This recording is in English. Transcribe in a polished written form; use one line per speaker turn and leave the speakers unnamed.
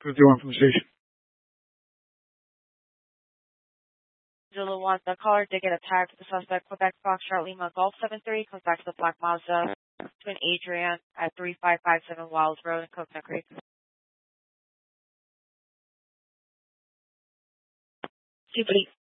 51 from the station.
Zulu 1, the caller did get a tag to the suspect. Quebec Foxtrot Lima Golf 73 comes back to the black Mazda Twin Adrian at 3557 Wilds Road in Coconut Creek.
Jubilee.